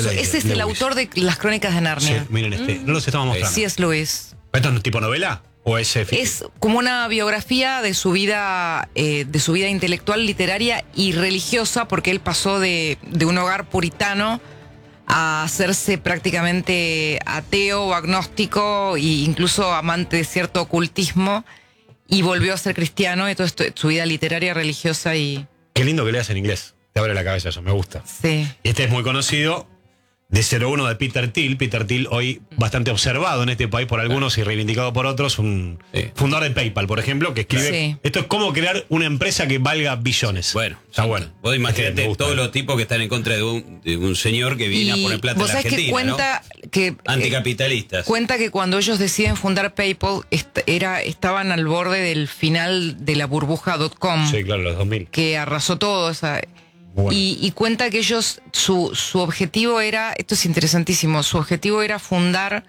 Ese es el autor de las Crónicas de Narnia. Sí, miren no los estamos mostrando. C.S. Lewis. ¿Esto es tipo novela? ¿O es Es como una biografía de su vida intelectual, literaria y religiosa, porque él pasó de un hogar puritano a hacerse prácticamente ateo o agnóstico e incluso amante de cierto ocultismo, y volvió a ser cristiano, y todo esto, su vida literaria, religiosa y... Qué lindo que leas en inglés. Te abre la cabeza eso, me gusta. Sí. Y este es muy conocido, de 01 de Peter Thiel. Peter Thiel, hoy bastante observado en este país por algunos y reivindicado por otros, un fundador de PayPal, por ejemplo, que escribe, esto es cómo crear una empresa que valga billones. Bueno, está bueno. Vos imaginate todos los tipos que están en contra de un señor que viene a poner plata en la Argentina, que cuenta, ¿no? que anticapitalistas. Cuenta que cuando ellos deciden fundar PayPal, estaban al borde del final de la burbuja.com. Sí, claro, los 2000. Que arrasó todo, bueno. Y cuenta que ellos, su objetivo era, esto es interesantísimo, su objetivo era fundar,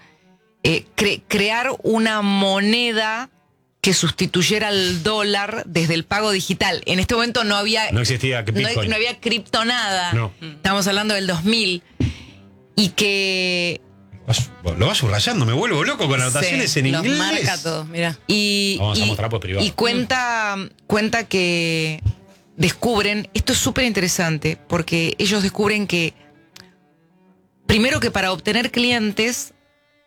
crear una moneda que sustituyera al dólar desde el pago digital. En este momento no existía Bitcoin. No había cripto nada. No. Estamos hablando del 2000. Y que... Lo vas subrayando, me vuelvo loco con anotaciones en inglés. Los marca todo, mirá. Vamos a mostrar por privado. Y cuenta que descubren, esto es súper interesante, porque ellos descubren que, primero, que para obtener clientes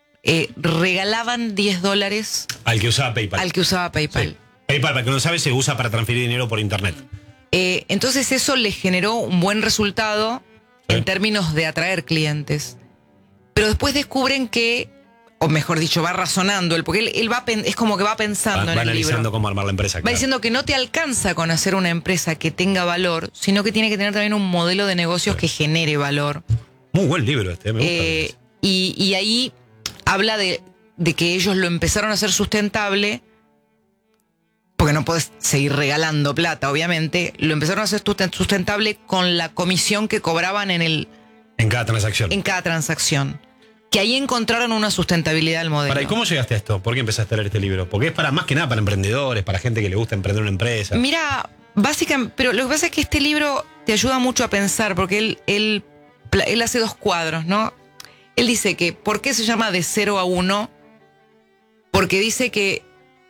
regalaban $10 al que usaba PayPal. Sí. PayPal, para que no sabe, se usa para transferir dinero por internet. Entonces eso les generó un buen resultado en términos de atraer clientes. Pero después descubren que, o mejor dicho, va razonando, porque él es como que va pensando en el libro. Va analizando cómo armar la empresa. Va diciendo que no te alcanza con hacer una empresa que tenga valor, sino que tiene que tener también un modelo de negocios que genere valor. Muy buen libro me gusta. Y ahí habla de que ellos lo empezaron a hacer sustentable, porque no podés seguir regalando plata, obviamente. Lo empezaron a hacer sustentable con la comisión que cobraban en cada transacción. Que ahí encontraron una sustentabilidad del modelo. ¿Y cómo llegaste a esto? ¿Por qué empezaste a leer este libro? Porque es más que nada para emprendedores, para gente que le gusta emprender una empresa. Mira, básicamente, pero lo que pasa es que este libro te ayuda mucho a pensar, porque él hace 2 cuadros, ¿no? Él dice que, ¿por qué se llama de 0 a 1? Porque dice que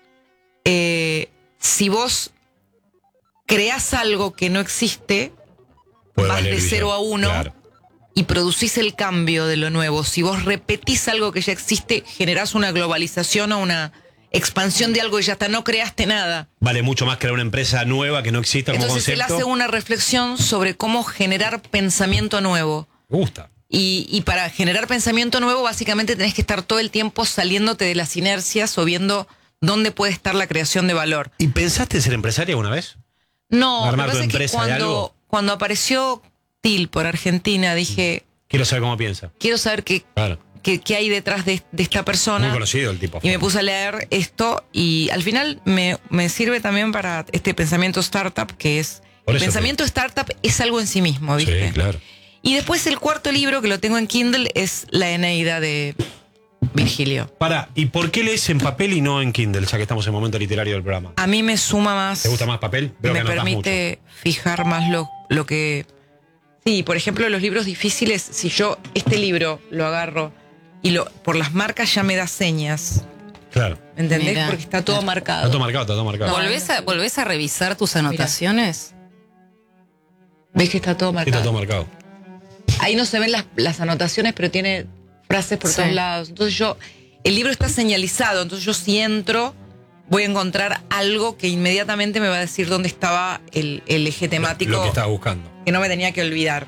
si vos creás algo que no existe, vas de 0 a 1. Claro. Y producís el cambio de lo nuevo. Si vos repetís algo que ya existe, generás una globalización o una expansión de algo que ya está, no creaste nada. Vale mucho más crear una empresa nueva que no exista como concepto. Entonces él hace una reflexión sobre cómo generar pensamiento nuevo. Me gusta. Y para generar pensamiento nuevo, básicamente tenés que estar todo el tiempo saliéndote de las inercias o viendo dónde puede estar la creación de valor. ¿Y pensaste en ser empresaria alguna vez? No, ¿Armar tu empresa de algo? Cuando apareció Thiel por Argentina, dije... Quiero saber cómo piensa. Quiero saber qué hay detrás de esta persona. Muy conocido el tipo. Y me puse a leer esto y al final me sirve también para este pensamiento startup, que es... El pensamiento startup es algo en sí mismo, ¿viste? Sí, claro. Y después el cuarto libro, que lo tengo en Kindle, es La Eneida de Virgilio. ¿Y por qué lees en papel y no en Kindle, ya que estamos en el momento literario del programa? A mí me suma más... ¿Te gusta más papel? Me permite fijar más lo que... Sí, por ejemplo, los libros difíciles, si yo este libro lo agarro y por las marcas ya me da señas. Claro. ¿Entendés? Mirá, porque está todo marcado. Está todo marcado. ¿Volvés a revisar tus anotaciones? ¿Ves que está todo marcado? Está todo marcado. Ahí no se ven las anotaciones, pero tiene frases por todos lados. Entonces el libro está señalizado, entonces yo si entro, voy a encontrar algo que inmediatamente me va a decir dónde estaba el eje temático. Lo que estaba buscando. Que no me tenía que olvidar.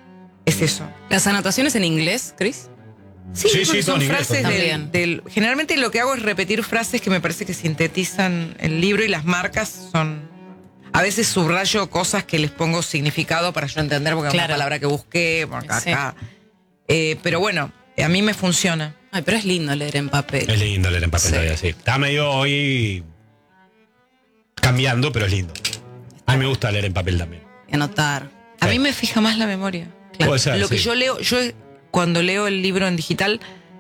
Es eso. ¿Las anotaciones en inglés, Cris? Sí, son frases generalmente lo que hago es repetir frases que me parece que sintetizan el libro, y las marcas son... A veces subrayo cosas que les pongo significado para yo entender, porque es una palabra que busqué, acá. Pero bueno, a mí me funciona. Ay, pero es lindo leer en papel. Es lindo leer en papel todavía, sí. Está medio hoy cambiando, pero es lindo. A mí me gusta leer en papel también. Y anotar. A mí me fija más la memoria. Puede ser, lo que yo leo, cuando leo el libro en digital,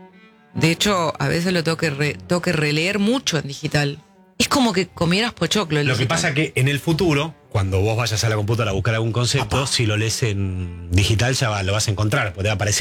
de hecho, a veces lo tengo que releer mucho en digital. Es como que comieras pochoclo. Lo que pasa que en el futuro, cuando vos vayas a la computadora a buscar algún concepto, si lo lees en digital ya lo vas a encontrar, porque te va a aparecer